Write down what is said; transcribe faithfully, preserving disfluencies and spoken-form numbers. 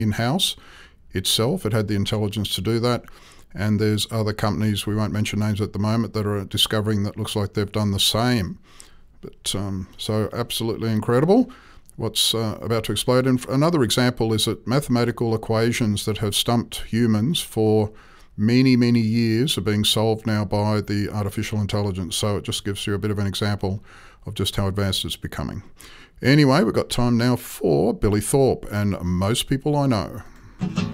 in-house itself. It had the intelligence to do that. And there's other companies, we won't mention names at the moment, that are discovering that looks like they've done the same. But um, so absolutely incredible what's uh, about to explode. And another example is that mathematical equations that have stumped humans for many, many years are being solved now by the artificial intelligence. So it just gives you a bit of an example of just how advanced it's becoming. Anyway, we've got time now for Billy Thorpe and Most People I Know.